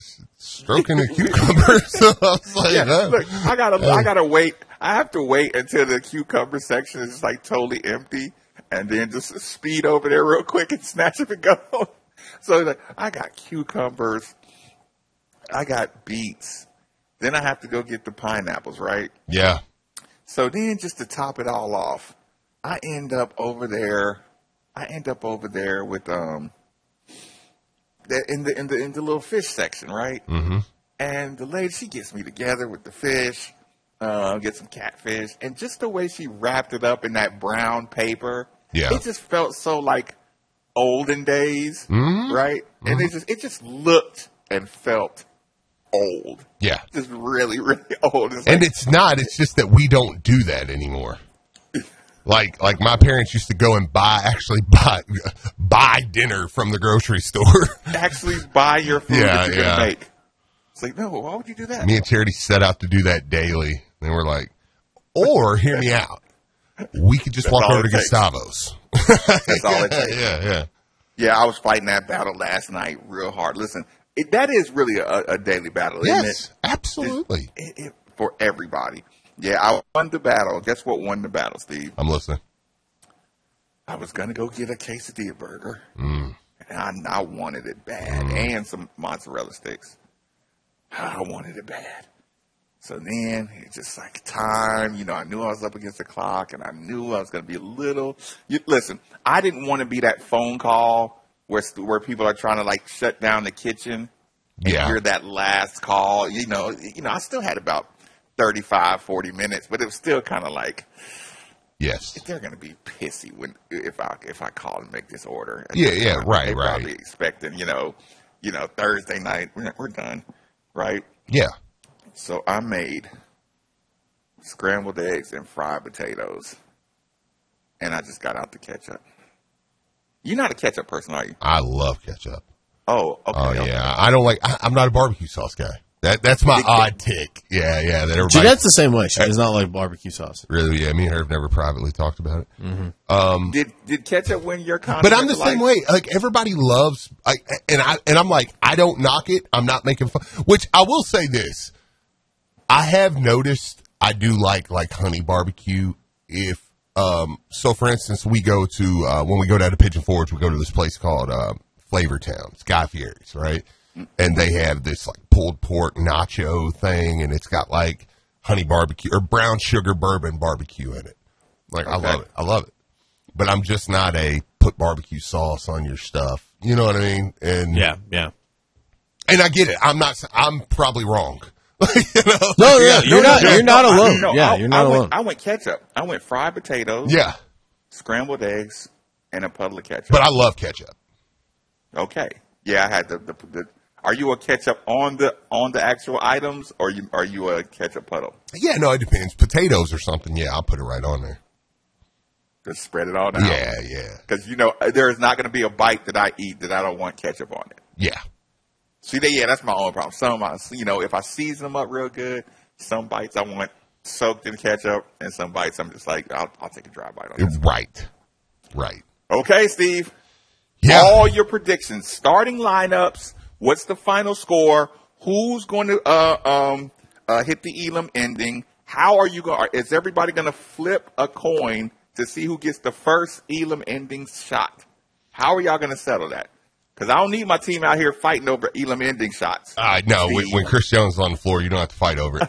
stroking the cucumber. So I was like, look, I gotta wait. I have to wait until the cucumber section is like totally empty, and then just speed over there real quick and snatch them and go. So like, I got cucumbers, I got beets, then I have to go get the pineapples, right? Yeah. So then, just to top it all off, I end up over there with in the little fish section, right? Mm-hmm. And the lady, she gets me together with the fish, get some catfish, and just the way she wrapped it up in that brown paper, it just felt so like olden days, right? And it just looked and felt old. Yeah. Just really, really old. It's not. It's just that we don't do that anymore. Like my parents used to go and buy dinner from the grocery store. Actually buy your food that you're going to make. It's like, no, why would you do that? Me and Charity set out to do that daily. And we're like, or hear me out. We could just walk over to Gustavo's. That's all it takes. Yeah. Yeah, I was fighting that battle last night real hard. Listen, that is really a daily battle, isn't it? Yes, absolutely. For everybody. Yeah, I won the battle. Guess what won the battle, Steve? I'm listening. I was going to go get a quesadilla burger, and I wanted it bad, and some mozzarella sticks. I wanted it bad. So then, it's just like time. You know, I knew I was up against the clock, and I knew I was going to be a little... Listen, I didn't want to be that phone call where people are trying to, like, shut down the kitchen and hear that last call. You know, I still had about 35, 40 minutes, but it was still kind of like... Yes, they're going to be pissy if I call and make this order. Right. They're probably expecting, Thursday night we're done, right? Yeah. So I made scrambled eggs and fried potatoes, and I just got out the ketchup. You're not a ketchup person, are you? I love ketchup. Oh, okay. Oh, yeah. I don't like. I'm not a barbecue sauce guy. That's my odd tick. Yeah. That everybody. Jeanette's the same way. She does not like barbecue sauce. Really? Yeah. Me and her have never privately talked about it. Mm-hmm. Did ketchup win your contest? But I'm the same way. Like everybody loves, and I'm like, I don't knock it. I'm not making fun. Which I will say this, I have noticed I do like honey barbecue. If so, for instance, we go to when we go down to Pigeon Forge, we go to this place called Flavor Town. It's Guy Fieri's, right? And they have this like pulled pork nacho thing, and it's got like honey barbecue or brown sugar bourbon barbecue in it. Like I love it. But I'm just not a put barbecue sauce on your stuff. You know what I mean? And yeah. And I get it. I'm probably wrong. No, you're not alone. You're not alone. I went ketchup. I went fried potatoes. Yeah. Scrambled eggs and a puddle of ketchup. But I love ketchup. Okay. Yeah, I had the are you a ketchup on the actual items, or are you a ketchup puddle? Yeah, no, it depends. Potatoes or something, yeah, I'll put it right on there. Just spread it all down. Yeah. Because, there is not going to be a bite that I eat that I don't want ketchup on it. Yeah. See, that's my only problem. Some, if I season them up real good, some bites I want soaked in ketchup, and some bites I'm just like, I'll take a dry bite on this. Right. Okay, Steve. Yeah. All your predictions, starting lineups. What's the final score? Who's going to hit the Elam ending? How are you going? Is everybody going to flip a coin to see who gets the first Elam ending shot? How are y'all going to settle that? Because I don't need my team out here fighting over Elam ending shots. No, when Chris Jones is on the floor, you don't have to fight over it.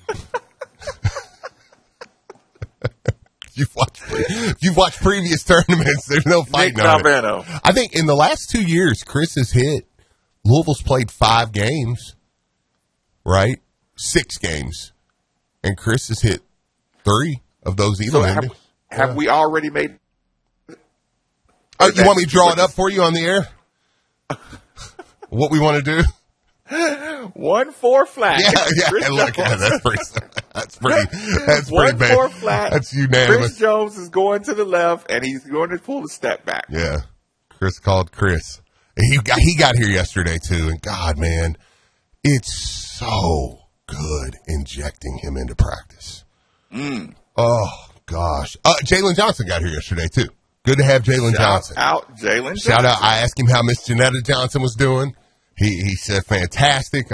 If you've watched previous tournaments, there's no fighting on it. I think in the last 2 years, Chris has hit. Louisville's played 5 games, right? 6 games. And Chris has hit 3 of those Elam endings. Have we already made... Oh, you want me to draw it up for you on the air? What we want to do? 1-4 flat. Yeah. Look, that's pretty bad. 1-4 flat. That's unanimous. Chris Jones is going to the left, and he's going to pull a step back. Yeah. Chris called Chris. He got here yesterday, too, and God, man, it's so good injecting him into practice. Oh, gosh. Jalen Johnson got here yesterday, too. Good to have Jalen Johnson. Shout out Jalen Johnson. Shout out. I asked him how Miss Janetta Johnson was doing. He said, fantastic.